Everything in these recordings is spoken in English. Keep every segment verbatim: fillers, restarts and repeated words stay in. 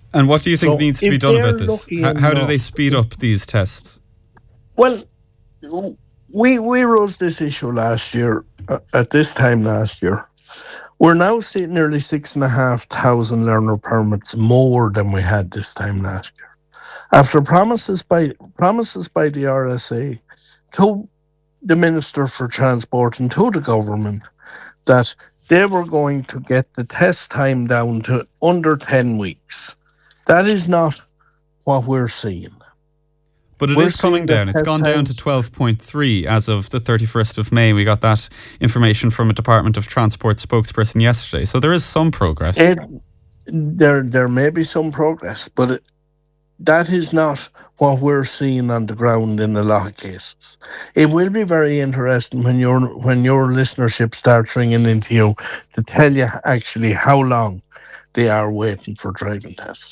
And what do you think So needs to if be done they're about this? lucky How, how do enough- they speed up these tests? Well, we we rose this issue last year, uh, at this time last year. We're now seeing nearly six and a half thousand learner permits more than we had this time last year. After promises by promises by the R S A to the Minister for Transport and to the government that they were going to get the test time down to under ten weeks. That is not what we're seeing. But it We're is coming seeing that down. It's test gone down to times- twelve point three as of the thirty-first of May. We got that information from a Department of Transport spokesperson yesterday. So there is some progress. It, there, there may be some progress, but it, that is not what we're seeing on the ground in a lot of cases. It will be very interesting when your when your listenership starts ringing into you to tell you actually how long they are waiting for driving tests.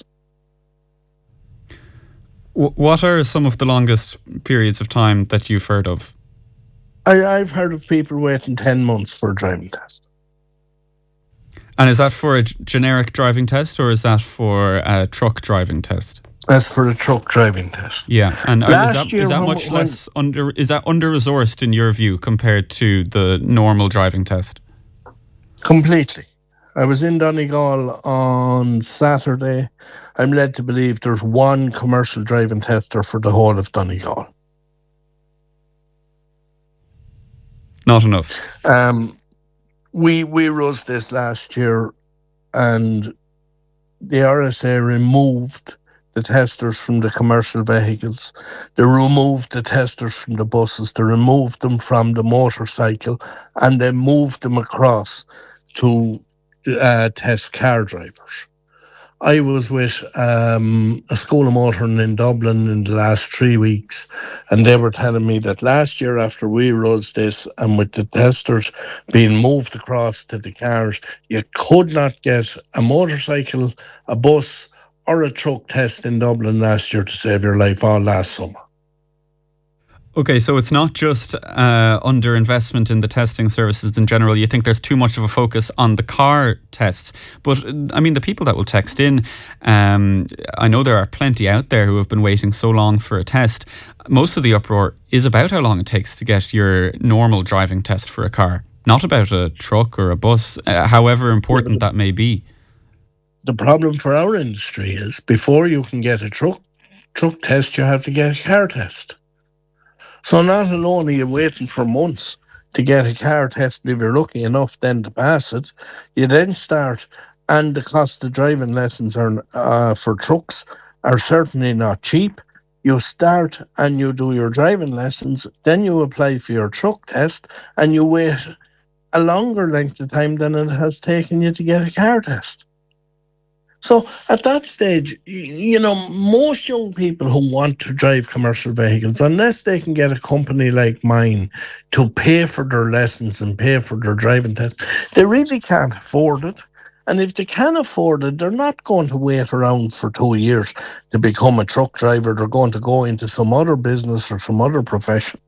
W- what are some of the longest periods of time that you've heard of? I, I've heard of people waiting ten months for a driving test. And is that for a g- generic driving test or is that for a truck driving test? That's for the truck driving test. Yeah, and are- Last is that, year is that when- much when- less under? Is that under resourced in your view compared to the normal driving test? Completely. I was in Donegal on Saturday. I'm led to believe there's one commercial driving tester for the whole of Donegal. Not enough. Um, we we rose this last year, and the R S A removed the testers from the commercial vehicles. They removed the testers from the buses. They removed them from the motorcycle, and they moved them across to uh, test car drivers. I was with um, a school of motoring in Dublin in the last three weeks, and they were telling me that last year after we rose this and with the testers being moved across to the cars, you could not get a motorcycle, a bus or a truck test in Dublin last year to save your life all last summer. Okay, so it's not just uh, underinvestment in the testing services in general. You think there's too much of a focus on the car tests. But, I mean, the people that will text in, um, I know there are plenty out there who have been waiting so long for a test. Most of the uproar is about how long it takes to get your normal driving test for a car, not about a truck or a bus, uh, however important that may be. The problem for our industry is before you can get a truck truck test, you have to get a car test. So not only are you waiting for months to get a car test, and if you're lucky enough then to pass it, you then start, and the cost of driving lessons are uh, for trucks are certainly not cheap. You start and you do your driving lessons, then you apply for your truck test, and you wait a longer length of time than it has taken you to get a car test. So at that stage, you know, most young people who want to drive commercial vehicles, unless they can get a company like mine to pay for their lessons and pay for their driving test, they really can't afford it. And if they can afford it, they're not going to wait around for two years to become a truck driver. They're going to go into some other business or some other profession.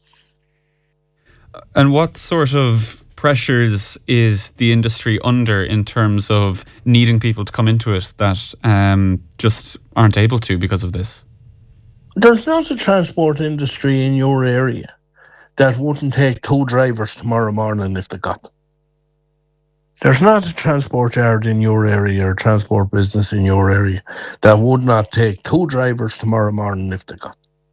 And what sort of pressures is the industry under in terms of needing people to come into it that um, just aren't able to because of this? There's not a transport industry in your area that wouldn't take two drivers tomorrow morning if they got them. There's not a transport yard in your area or transport business in your area that would not take two drivers tomorrow morning if they got them.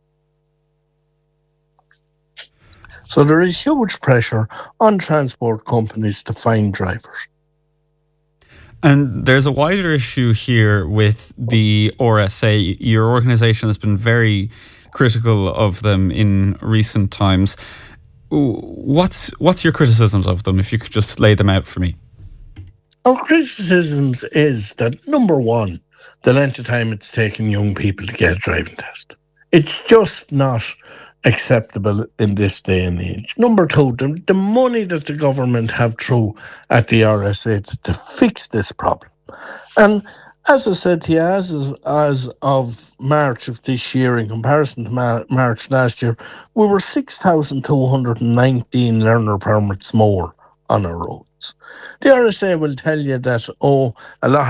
So there is huge pressure on transport companies to find drivers. And there's a wider issue here with the R S A. Your organisation has been very critical of them in recent times. What's what's your criticisms of them, if you could just lay them out for me? Our criticisms is that, number one, the length of time it's taking young people to get a driving test. It's just not acceptable in this day and age. Number two, the, the money that the government have through at the R S A to, to fix this problem. And as I said to you, as, as of March of this year, in comparison to Mar- March last year, we were six thousand two hundred nineteen learner permits more on our roads. The R S A will tell you that, oh, a lot